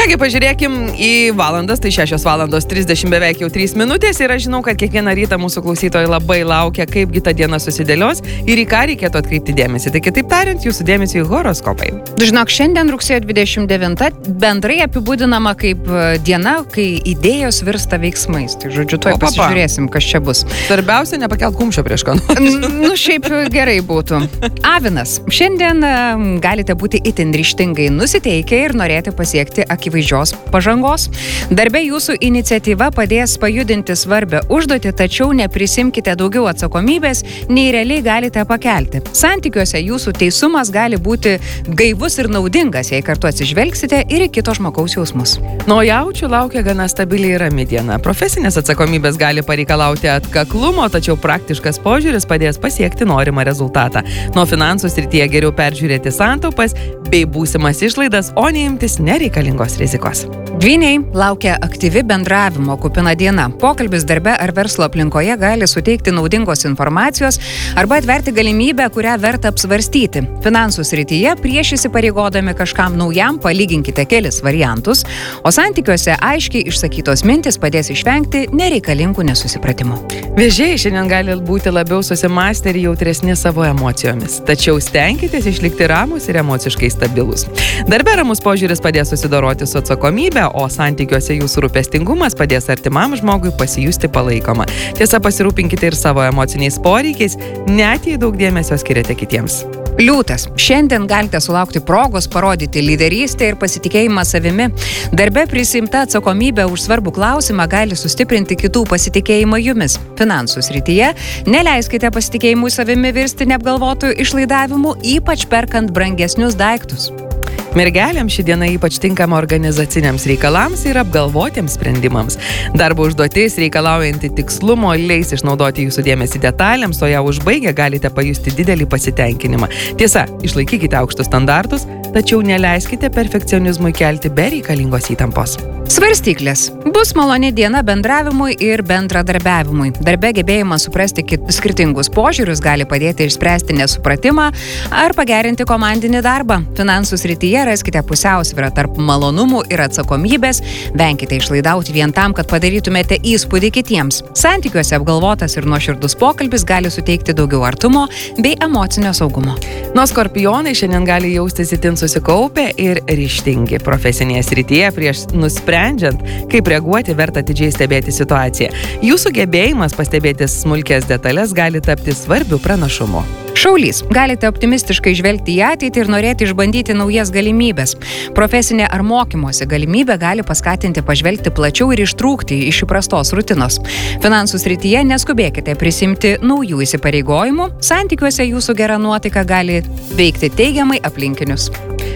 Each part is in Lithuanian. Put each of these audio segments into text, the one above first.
Kągi, pažiūrėkim į valandas, tai 6 valandos 30 beveik jau 3 minutės ir aš žinau, kad kiekvieną rytą mūsų klausytojai labai laukia, kaipgi ta diena susidėlios ir į ką reikėtų atkreipti dėmesį. Tai kitaip tariant, jūsų dėmesį į horoskopai. Žinok, šiandien rugsėjo 29 bendrai apibūdinama kaip diena, kai idėjos virsta veiksmais. Tai žodžiu, tuoj pasižiūrėsim, kas čia bus. Svarbiausia, nepakelt kumščio prieš ką nors. Šiaip gerai būtų. Avinas, šiandien galite būti itin ryžtingai nusiteikę ir norėti pasiekti akivaizdžios pažangos. Darbe jūsų iniciatyva padės pajudinti svarbę užduotį, tačiau neprisimkite daugiau atsakomybės, nei realiai galite pakelti. Santykiuose jūsų teisumas gali būti gaivus ir naudingas, jei kartu atsižvelgsite ir į kito žmogaus jausmus. Nuo jaučių laukia gana stabiliai ir rami diena. Profesinės atsakomybės gali pareikalauti atkaklumo, tačiau praktiškas požiūris padės pasiekti norimą rezultatą. Nuo finansų srityje geriau peržiūrėti santaupas bei būsimas išlaidas, o neimtis nereikalingos rizikos. Dvyniai, laukia aktyvi bendravimo kupina diena. Pokalbis darbe ar verslo aplinkoje gali suteikti naudingos informacijos arba atverti galimybę, kurią verta apsvarstyti. Finansų srityje prieš įsipareigodami kažkam naujam palyginkite kelis variantus, o santykiuose aiškiai išsakytos mintis padės išvengti nereikalingų nesusipratimų. Vėžiai šiandien gali būti labiau susimąstę ir jautresni savo emocijomis, tačiau stenkitės išlikti ramus ir emociškai stabilus. Darbe ramus požiūris padės susidoroti su atsakomybė, o santykiuose jūsų rūpestingumas padės artimam žmogui pasijusti palaikoma. Tiesa, pasirūpinkite ir savo emociniais poreikiais, net jei daug dėmesio skiriate kitiems. Liūtas, šiandien galite sulaukti progos parodyti lyderystę ir pasitikėjimą savimi. Darbe prisimta atsakomybė už svarbų klausimą gali sustiprinti kitų pasitikėjimą jumis. Finansų srityje neleiskite pasitikėjimui savimi virsti neapgalvotų išlaidavimų, ypač perkant brangesnius daiktus. Mergelėms ši diena ypač tinkama organizaciniams reikalams ir apgalvotiems sprendimams. Darbo užduotis reikalaujanti tikslumo leis išnaudoti jūsų dėmesį detalėms, o ją užbaigę galite pajusti didelį pasitenkinimą. Tiesa, išlaikykite aukštus standartus, tačiau neleiskite perfekcionizmui kelti be reikalingos įtampos. Svarstyklės. Bus maloni diena bendravimui ir bendradarbiavimui. Darbe gebėjimas suprasti skirtingus požiūrius gali padėti išspręsti nesupratimą ar pagerinti komandinį darbą. Finansų srityje raskite pusiausvyrą tarp malonumų ir atsakomybės. Venkite išlaidauti vien tam, kad padarytumėte įspūdį kitiems. Santykiuose apgalvotas ir nuoširdus pokalbis gali suteikti daugiau artumo bei emocinio saugumo. Nuo skorpionai šiandien gali jaustis itin susikaupę ir ryžtingi. Profesinėje srityje prieš nusprendžiant, kaip reaguoti, verta atidžiai stebėti situaciją. Jūsų gebėjimas pastebėti smulkės detalės gali tapti svarbiu pranašumu. Šaulys, galite optimistiškai žvelgti į ateitį ir norėti išbandyti naujas galimybės. Profesinė ar mokymosi galimybė gali paskatinti pažvelgti plačiau ir ištrūkti iš įprastos rutinos. Finansų srityje neskubėkite prisimti naujų įsipareigojimų, santykiuose jūsų gera nuotaika gali veikti teigiamai aplinkinius.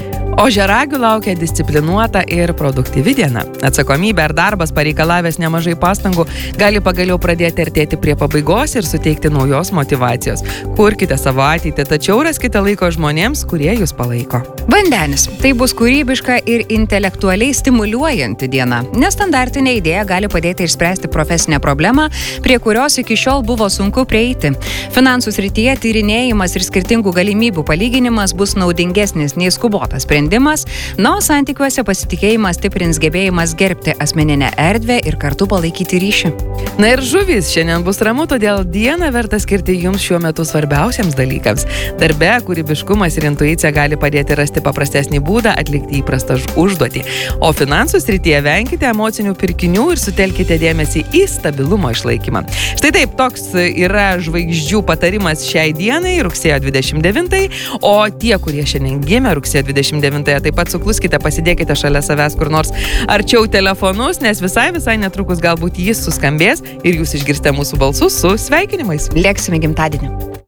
O žeragių laukia disciplinuota ir produktyvi diena. Atsakomybė ar darbas pareikalavęs nemažai pastangų gali pagaliau pradėti artėti prie pabaigos ir suteikti naujos motyvacijos. Kurkite savo ateitį, tačiau raskite laiko žmonėms, kurie jūs palaiko. Vandenis. Tai bus kūrybiška ir intelektualiai stimuliuojanti diena. Nestandartinė idėja gali padėti išspręsti profesinę problemą, prie kurios iki šiol buvo sunku prieiti. Finansų srityje tyrinėjimas ir skirtingų galimybių palyginimas bus naudingesnis nei skubotas sprendimas, o santykiuose pasitikėjimas stiprins gebėjimas gerbti asmeninę erdvę ir kartu palaikyti ryšį. Na ir žuvys, šiandien bus ramu, todėl dieną verta skirti jums šiuo metu svarbiausiams dalykams. Darbe kūrybiškumas ir intuicija gali padėti rasti paprastesnį būdą atlikti įprastą užduotį. O finansų srityje venkite emocinių pirkinių ir sutelkite dėmesį į stabilumo išlaikymą. Štai taip, toks yra žvaigždžių patarimas šiai dienai, rugsėjo 29, o tie, kurie šiandien gimė rugsėjo 29, taip pat sukluskite, pasidėkite šalia savęs kur nors arčiau telefonus, nes visai netrukus galbūt jis suskambės ir jūs išgirsite mūsų balsus su sveikinimais. Lėksime gimtadienį.